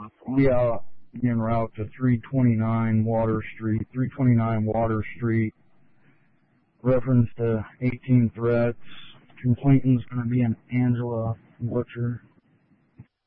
be out en route to 329 Water Street. Reference to 18 threats. Complainant's going to be an Angela Butcher.